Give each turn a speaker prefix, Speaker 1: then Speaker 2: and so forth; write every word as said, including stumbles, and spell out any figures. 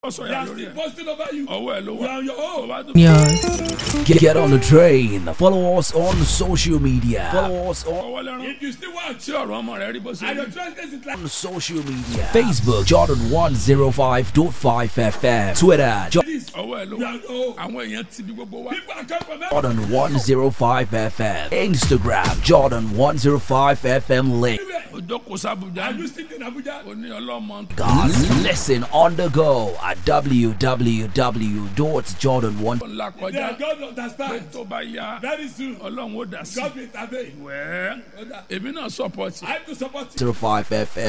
Speaker 1: They are still posting over you. You are on your own.
Speaker 2: Yes. Get, get on the train. Follow us on social media. Follow us on,
Speaker 1: If you still watch, and your trust is like
Speaker 2: on social media. Facebook, Jordan one oh five point five F M. Twitter, Jo-
Speaker 1: this. You are on your own. People are coming from everywhere.
Speaker 2: Jordan one oh five F M. Instagram, Jordan one oh five F M link.
Speaker 1: Are you still in Abuja?
Speaker 2: Guys, listen on the go at w w w dot jordan one
Speaker 1: They are going to understand. Very soon. God will intervene.
Speaker 3: Èmi náà support.
Speaker 1: I have to support you.
Speaker 2: oh five F M.